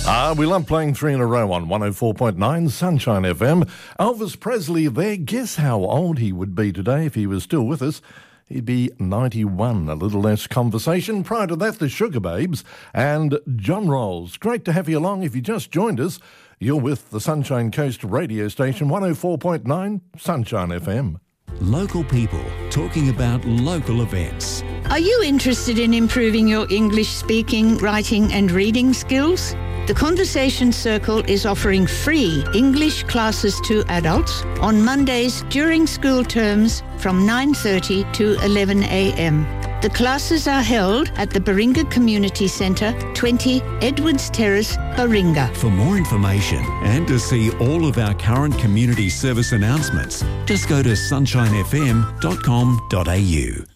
We love playing three in a row on 104.9 Sunshine FM. Elvis Presley there. Guess how old he would be today if he was still with us. He'd be 91. A little less conversation. Prior to that, the Sugar Babes and John Rolls. Great to have you along. If you just joined us, you're with the Sunshine Coast radio station, 104.9 Sunshine FM. Local people talking about local events. Are you interested in improving your English speaking, writing and reading skills? The Conversation Circle is offering free English classes to adults on Mondays during school terms from 9:30 to 11 a.m. The classes are held at the Baringa Community Centre, 20 Edwards Terrace, Baringa. For more information and to see all of our current community service announcements, just go to sunshinefm.com.au.